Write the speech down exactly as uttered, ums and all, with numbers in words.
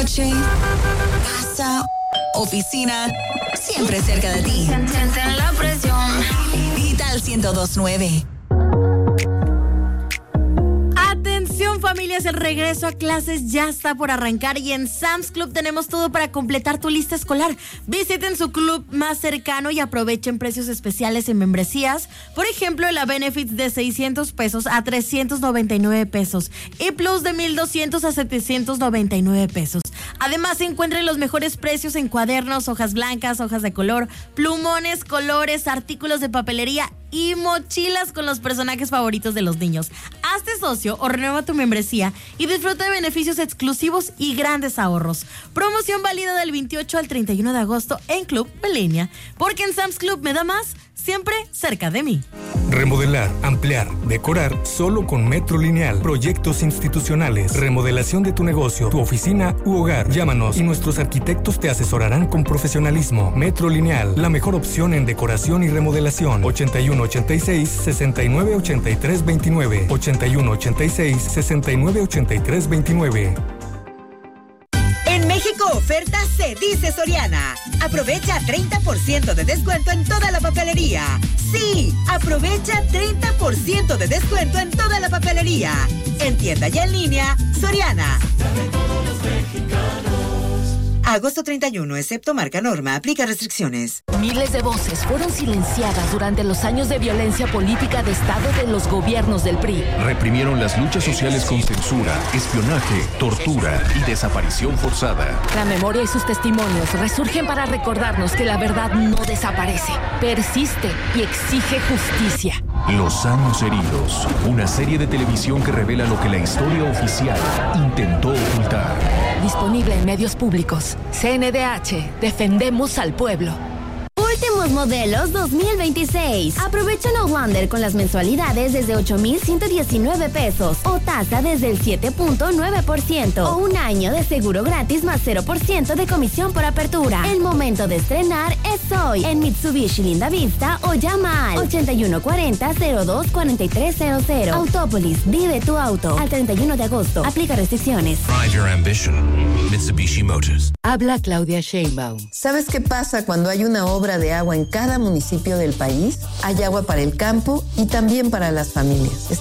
coche, casa, oficina, siempre cerca de ti. Sienten la presión. Digital ciento dos punto nueve. Atención familias, el regreso a clases ya está por arrancar y en Sam's Club tenemos todo para completar tu lista escolar. Visiten su club más cercano y aprovechen precios especiales en membresías. Por ejemplo, la Benefits de seiscientos pesos a trescientos noventa y nueve pesos y Plus de mil doscientos a setecientos noventa y nueve pesos. Además, encuentren los mejores precios en cuadernos, hojas blancas, hojas de color, plumones, colores, artículos de papelería y mochilas con los personajes favoritos de los niños. Hazte socio o renueva tu membresía y disfruta de beneficios exclusivos y grandes ahorros. Promoción válida del veintiocho al treinta y uno de agosto en Club Belenia, porque en Sam's Club me da más, siempre cerca de mí. Remodelar, ampliar, decorar, solo con Metro Lineal. Proyectos institucionales, remodelación de tu negocio, tu oficina u hogar. Llámanos y nuestros arquitectos te asesorarán con profesionalismo. Metro Lineal, la mejor opción en decoración y remodelación. ochenta y uno ochenta y seis, sesenta y nueve ochenta y tres veintinueve. ochenta y uno ochenta y seis, sesenta y nueve ochenta y tres veintinueve. En México oferta se dice Soriana. Aprovecha treinta por ciento de descuento en toda la papelería. Sí, aprovecha treinta por ciento de descuento en toda la papelería. En tienda y en línea, Soriana. Agosto treinta y uno, excepto marca Norma, aplica restricciones. Miles de voces fueron silenciadas durante los años de violencia política de Estado de los gobiernos del P R I. Reprimieron las luchas sociales con censura, espionaje, tortura y desaparición forzada. La memoria y sus testimonios resurgen para recordarnos que la verdad no desaparece, persiste y exige justicia. Los años heridos, una serie de televisión que revela lo que la historia oficial intentó ocultar. Disponible en medios públicos. C N D H, defendemos al pueblo. Últimos modelos dos mil veintiséis. Aprovecha un Outlander con las mensualidades desde ocho mil ciento diecinueve pesos o tasa desde el siete punto nueve por ciento o un año de seguro gratis más cero por ciento de comisión por apertura. El momento de estrenar es hoy en Mitsubishi Linda Vista o llama al ochenta y uno cuarenta, cero dos cuarenta y tres cero cero. Autópolis, vive tu auto. Al treinta y uno de agosto. Aplica restricciones. Drive your ambition. Mitsubishi Motors. Habla Claudia Sheinbaum. ¿Sabes qué pasa cuando hay una obra de agua en cada municipio del país? Hay agua para el campo y también para las familias.